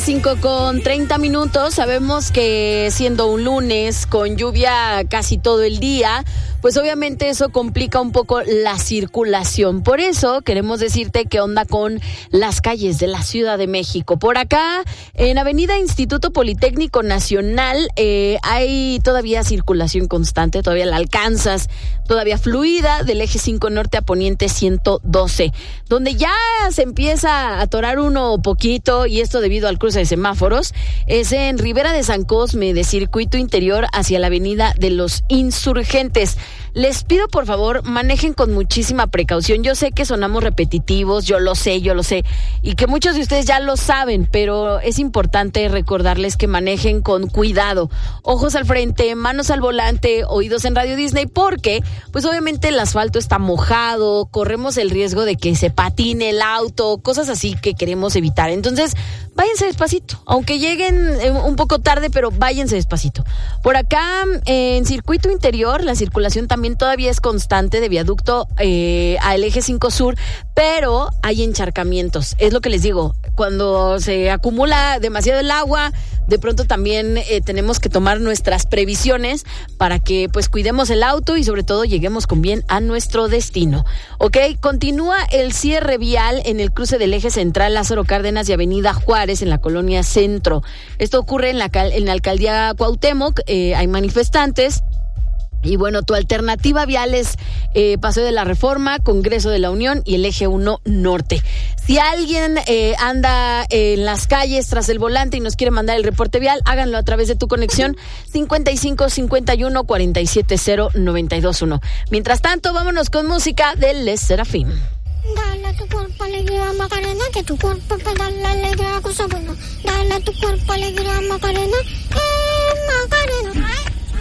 las 5:30. Sabemos que siendo un lunes con lluvia casi todo el día, pues obviamente eso complica un poco la circulación. Por eso queremos decirte qué onda con las calles de la Ciudad de México. Por acá, en Avenida Instituto Politécnico Nacional, hay todavía circulación constante, todavía la alcanzas, todavía fluida, del eje 5 norte a poniente 112. Donde ya se empieza a atorar uno poquito, y esto debido al cruce de semáforos, es en Ribera de San Cosme, de circuito interior hacia la Avenida de los Insurgentes. Les pido, por favor, manejen con muchísima precaución. Yo sé que sonamos repetitivos, yo lo sé, y que muchos de ustedes ya lo saben, pero es importante recordarles que manejen con cuidado. Ojos al frente, manos al volante, oídos en Radio Disney, porque, pues obviamente el asfalto está mojado, corremos el riesgo de que se patine el auto, cosas así que queremos evitar. Entonces, váyanse despacito, aunque lleguen un poco tarde, pero váyanse despacito. Por acá, en circuito interior, la circulación también todavía es constante de viaducto al eje 5 sur, pero hay encharcamientos. Es lo que les digo, cuando se acumula demasiado el agua, de pronto también tenemos que tomar nuestras previsiones para que pues cuidemos el auto y sobre todo lleguemos con bien a nuestro destino. ¿Ok? Continúa el cierre vial en el cruce del eje central Lázaro Cárdenas y Avenida Juárez en la colonia Centro. Esto ocurre en la alcaldía Cuauhtémoc, hay manifestantes. Y bueno, tu alternativa vial es Paseo de la Reforma, Congreso de la Unión y el eje 1 norte. Si alguien anda en las calles tras el volante y nos quiere mandar el reporte vial, háganlo a través de tu conexión 55 51 47 0 921. Mientras tanto, vámonos con música de Les Serafim. Dale a tu cuerpo alegría Macarena, que tu cuerpo para darle alegría a cosa buena. Dale a tu cuerpo alegría Macarena,